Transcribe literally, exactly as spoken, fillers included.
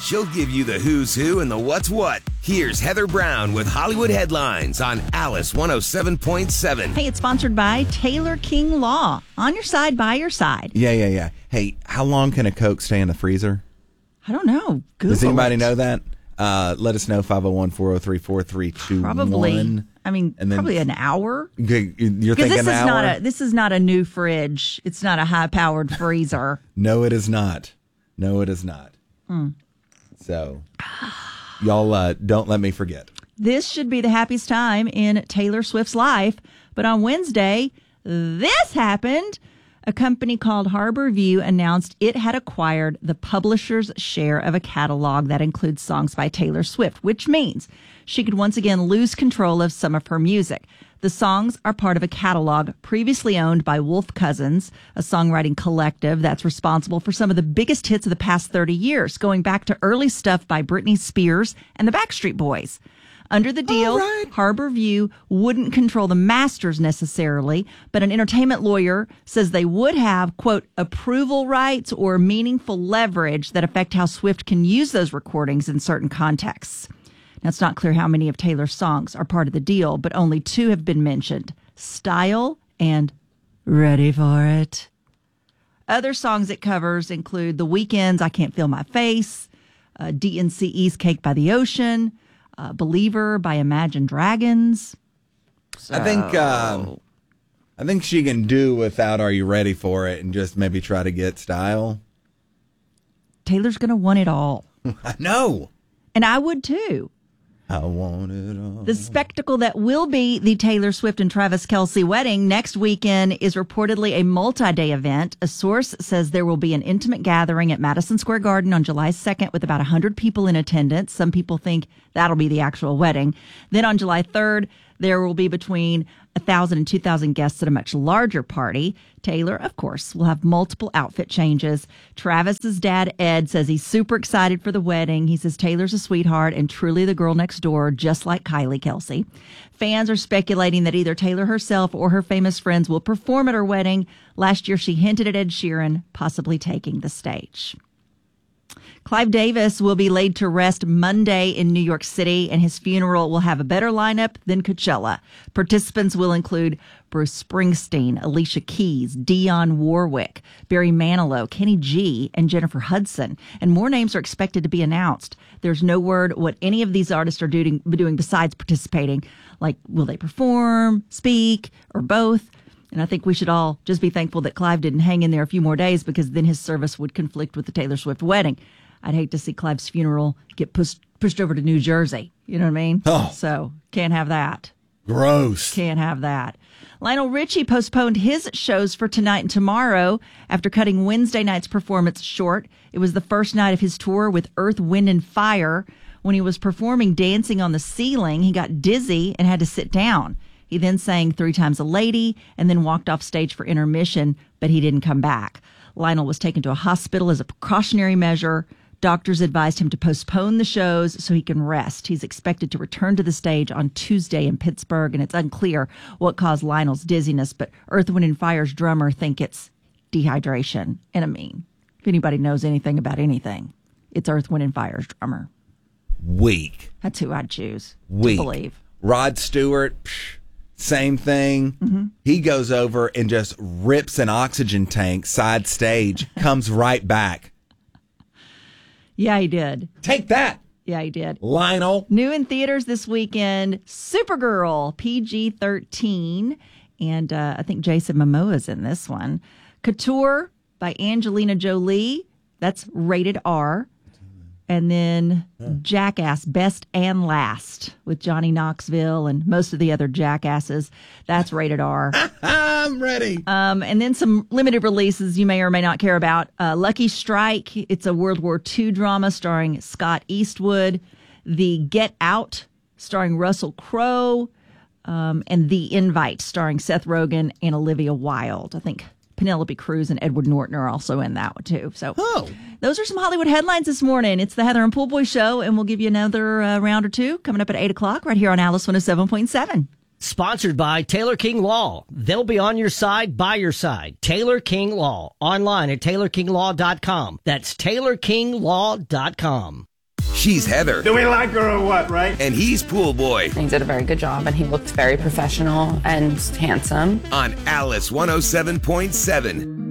She'll give you the who's who and the what's what. Here's Heather Brown with Hollywood Headlines on Alice one oh seven point seven. Hey, it's sponsored by Taylor King Law. On your side, by your side. Yeah, yeah, yeah. Hey, how long can a Coke stay in the freezer? I don't know. Google Does anybody it. know that? Uh, let us know, five oh one, four oh three, four three two one. Probably. I mean, And then- probably an hour. Okay, you're Because thinking this an is hour? not a this is not a new fridge. It's not a high powered freezer. No, it is not. No, it is not. Mm. So, y'all uh, don't let me forget. This should be the happiest time in Taylor Swift's life. But on Wednesday, this happened. A company called Harbor View announced it had acquired the publisher's share of a catalog that includes songs by Taylor Swift, which means she could once again lose control of some of her music. The songs are part of a catalog previously owned by Wolf Cousins, a songwriting collective that's responsible for some of the biggest hits of the past thirty years, going back to early stuff by Britney Spears and the Backstreet Boys. Under the deal, right. Harbor View wouldn't control the masters necessarily, but an entertainment lawyer says they would have, quote, approval rights or meaningful leverage that affect how Swift can use those recordings in certain contexts. Now, it's not clear how many of Taylor's songs are part of the deal, but only two have been mentioned, Style and Ready for It. Other songs it covers include The Weeknd's I Can't Feel My Face, uh, D N C E's Cake by the Ocean, uh, Believer by Imagine Dragons. So, I think um, I think she can do without Are You Ready for It and just maybe try to get Style. Taylor's going to want it all. I know. And I would too. I want it all. The spectacle that will be the Taylor Swift and Travis Kelce wedding next weekend is reportedly a multi-day event. A source says there will be an intimate gathering at Madison Square Garden on July second with about one hundred people in attendance. Some people think that'll be the actual wedding. Then on July third, there will be between one thousand and two thousand guests at a much larger party. Taylor, of course, will have multiple outfit changes. Travis's dad, Ed, says he's super excited for the wedding. He says Taylor's a sweetheart and truly the girl next door, just like Kylie Kelce. Fans are speculating that either Taylor herself or her famous friends will perform at her wedding. Last year, she hinted at Ed Sheeran possibly taking the stage. Clive Davis will be laid to rest Monday in New York City, and his funeral will have a better lineup than Coachella. Participants will include Bruce Springsteen, Alicia Keys, Dionne Warwick, Barry Manilow, Kenny G, and Jennifer Hudson. And more names are expected to be announced. There's no word what any of these artists are doing, doing besides participating. Like, will they perform, speak, or both? And I think we should all just be thankful that Clive didn't hang in there a few more days, because then his service would conflict with the Taylor Swift wedding. I'd hate to see Clive's funeral get pushed pushed over to New Jersey. You know what I mean? Oh. So can't have that. Gross. Can't have that. Lionel Richie postponed his shows for tonight and tomorrow after cutting Wednesday night's performance short. It was the first night of his tour with Earth, Wind, and Fire. When he was performing Dancing on the Ceiling, he got dizzy and had to sit down. He then sang Three Times a Lady and then walked off stage for intermission, but he didn't come back. Lionel was taken to a hospital as a precautionary measure. Doctors advised him to postpone the shows so he can rest. He's expected to return to the stage on Tuesday in Pittsburgh, and it's unclear what caused Lionel's dizziness, but Earth, Wind, and Fire's drummer think it's dehydration. And I mean, if anybody knows anything about anything, it's Earth, Wind, and Fire's drummer. Weak. That's who I'd choose Weak. to believe. Rod Stewart, psh, same thing. Mm-hmm. He goes over and just rips an oxygen tank side stage, comes right back. Yeah, he did. Take that, Yeah, he did. Lionel. New in theaters this weekend, Supergirl, P G thirteen. And uh, I think Jason Momoa's in this one. Couture by Angelina Jolie. That's rated R. And then Jackass, Best and Last with Johnny Knoxville and most of the other jackasses. That's rated R. I'm ready. Um, and then some limited releases you may or may not care about. Uh, Lucky Strike. It's a World War Two drama starring Scott Eastwood. The Get Out starring Russell Crowe. Um, and The Invite starring Seth Rogen and Olivia Wilde. I think Penelope Cruz and Edward Norton are also in that one, too. So Oh. those are some Hollywood headlines this morning. It's the Heather and Pool Boy Show, and we'll give you another uh, round or two coming up at eight o'clock right here on Alice one oh seven point seven. Sponsored by Taylor King Law. They'll be on your side, by your side. Taylor King Law. Online at taylor king law dot com. That's taylor king law dot com. She's Heather. Do we like her or what, right? And he's Pool Boy. He did a very good job, and he looked very professional and handsome. On Alice one oh seven point seven.